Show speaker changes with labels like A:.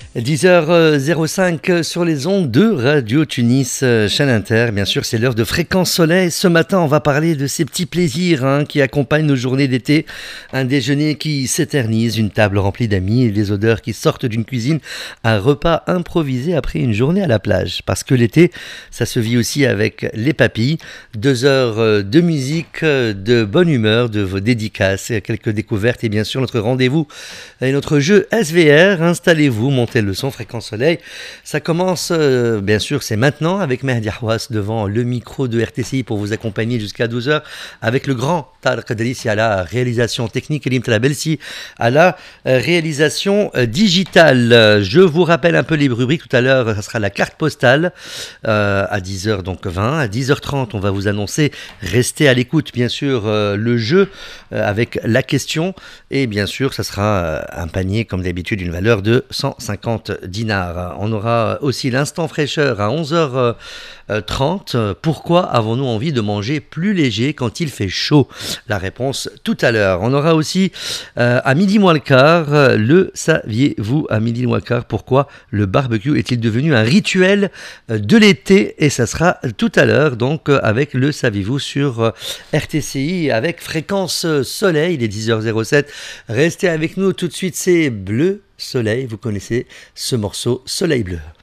A: 10h05 sur les ondes de Radio Tunis, chaîne Inter. Bien sûr, c'est l'heure de Fréquence Soleil. Ce matin, on va parler de ces petits plaisirs qui accompagnent nos journées d'été. Un déjeuner qui s'éternise, une table remplie d'amis et des odeurs qui sortent d'une cuisine. Un repas improvisé après une journée à la plage. Parce que l'été, ça se vit aussi avec les papilles. 2 heures de musique, de bonne humeur, de vos dédicaces, quelques découvertes et bien sûr notre rendez-vous et notre jeu SVR. Installez-vous, montez le son Fréquence Soleil. Ça commence, bien sûr, c'est maintenant avec Mehdi Hawass devant le micro de RTCI pour vous accompagner jusqu'à 12h avec le grand Tarek Dalissi à la réalisation technique et Lim Talabelsi à la réalisation digitale. Je vous rappelle un peu les rubriques. Tout à l'heure, ça sera la carte postale à 10h donc 20. À 10h30, on va vous annoncer, restez à l'écoute, bien sûr, le jeu avec la question. Et bien sûr, ça sera un panier, comme d'habitude, d'une valeur de 150 dinars. On aura aussi l'instant fraîcheur à 11h30. Pourquoi avons-nous envie de manger plus léger quand il fait chaud? La réponse tout à l'heure. On aura aussi à midi moins le quart, le saviez-vous à midi moins le quart, pourquoi le barbecue est-il devenu un rituel de l'été? Et ça sera tout à l'heure, donc avec le saviez-vous sur RTCI avec Fréquence Soleil, il est 10h07. Restez avec nous tout de suite, c'est Bleu Soleil, vous connaissez ce morceau Soleil Bleu.